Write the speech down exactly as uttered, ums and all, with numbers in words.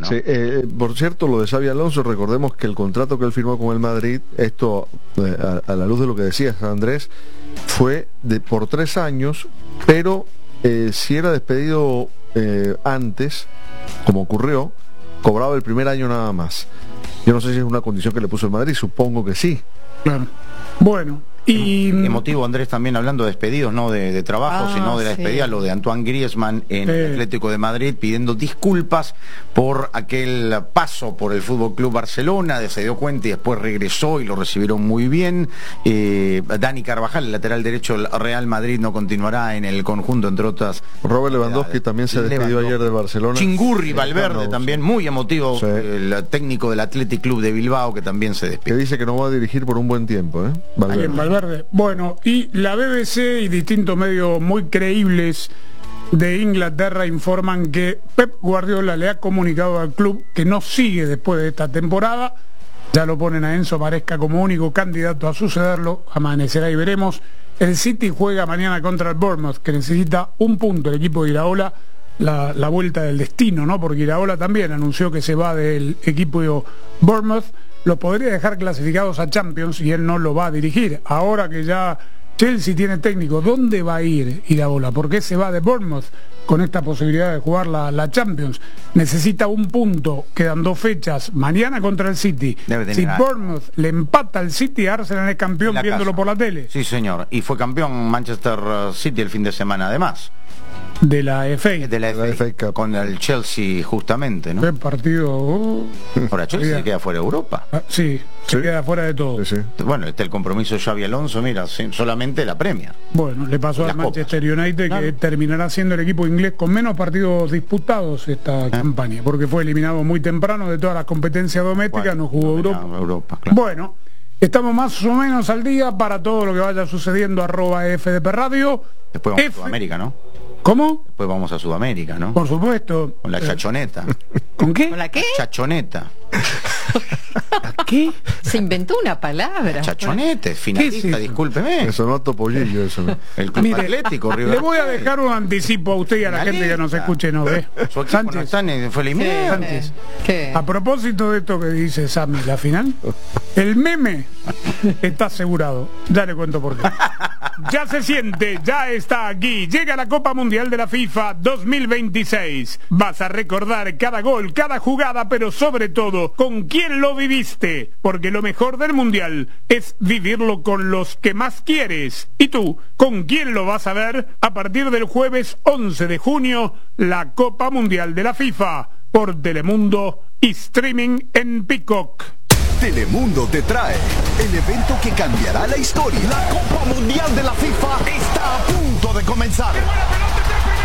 ¿no? Sí, eh, por cierto, lo de Xabi Alonso, recordemos que el contrato que él firmó con el Madrid, esto eh, a, a la luz de lo que decías, Andrés, fue de por tres años, pero eh, si era despedido eh, antes, como ocurrió, cobraba el primer año nada más. Yo no sé si es una condición que le puso el Madrid, supongo que sí. Claro. Bueno, y... Emotivo, Andrés, también hablando de despedidos, no de, de trabajo, Ah, sino de la sí. despedida, lo de Antoine Griezmann en Sí. el Atlético de Madrid, pidiendo disculpas por aquel paso por el Fútbol Club Barcelona, de, se dio cuenta y después regresó y lo recibieron muy bien. Eh, Dani Carvajal, el lateral derecho del Real Madrid, no continuará en el conjunto, entre otras. Robert Lewandowski también se despidió Lewandowski. ayer del Barcelona. Chingurri, Sí, Valverde claro, también, sí. muy emotivo, Sí. el técnico del Athletic Club de Bilbao, que también se Que despide. dice que no va a dirigir por un buen tiempo, ¿eh? Valverde. Alguien, Valverde. Bueno, y la B B C y distintos medios muy creíbles de Inglaterra informan que Pep Guardiola le ha comunicado al club que no sigue después de esta temporada. Ya lo ponen a Enzo Maresca como único candidato a sucederlo. Amanecerá y veremos. El City juega mañana contra el Bournemouth, que necesita un punto el equipo de Iraola. La, la vuelta del destino, ¿no? Porque Iraola también anunció que se va del equipo de Bournemouth. Lo podría dejar clasificados a Champions y él no lo va a dirigir. Ahora que ya Chelsea tiene técnico, ¿dónde va a ir Iraola? ¿Por qué se va de Bournemouth con esta posibilidad de jugar la, la Champions? Necesita un punto, quedan dos fechas, mañana contra el City. Debe tener Si algo. Bournemouth le empata al City, Arsenal es campeón En la viéndolo casa. por la tele. Sí, señor. Y fue campeón Manchester City el fin de semana, además. De la F A. De la La F A, F A Cup. con el Chelsea, justamente, ¿no? Qué partido... oh. Ahora Chelsea Oiga. se queda fuera de Europa. Ah, sí, se Sí. queda fuera de todo. Sí, sí. Bueno, este el compromiso de Xabi Alonso, mira, sí, solamente la premia. Bueno, le pasó Las al Manchester United, Claro. que terminará siendo el equipo inglés con menos partidos disputados esta campaña, porque fue eliminado muy temprano de todas las competencias domésticas, Bueno, no jugó dominaba Europa. Europa, claro. Bueno, estamos más o menos al día para todo lo que vaya sucediendo, arroba F D P Radio. Después vamos F- a Sudamérica, ¿no? ¿Cómo? Después vamos a Sudamérica, ¿no? Por supuesto. Con la chachoneta. ¿Con qué? ¿Con la qué? Chachoneta. ¿Qué? Se inventó una palabra. Chachonete, finalista, ¿Qué es eso? discúlpeme. Me sonó a Topollillo eso, ¿no? El Club Mire, Atlético, River le voy a Plate. dejar un anticipo a usted y a la Finalista. gente que nos escuche, ¿no ve? Su equipo no Sánchez, está ni fue eliminado. Sánchez. ¿Qué? a propósito de esto que dice Sammy, la final, el meme está asegurado. Ya le cuento por qué. Ya se siente, ya está aquí. Llega la Copa Mundial de la FIFA dos mil veintiséis. Vas a recordar cada gol, cada jugada, pero sobre todo, con quién lo viviste. Porque lo mejor del Mundial es vivirlo con los que más quieres. ¿Y tú, con quién lo vas a ver? A partir del jueves once de junio, la Copa Mundial de la FIFA. Por Telemundo y streaming en Peacock. Telemundo te trae el evento que cambiará la historia. La Copa Mundial de la FIFA está a punto de comenzar.